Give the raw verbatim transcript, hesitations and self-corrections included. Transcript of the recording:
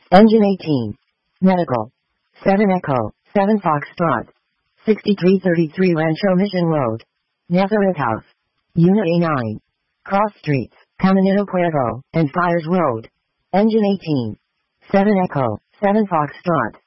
Engine eighteen. Medical. seven Echo, seven Foxtrot. sixty-three thirty-three Rancho Mission Road. Nazareth House. Unit A nine. Cross Streets, Caminito Puerto, and Fires Road. Engine eighteen. seven Echo, seven Foxtrot.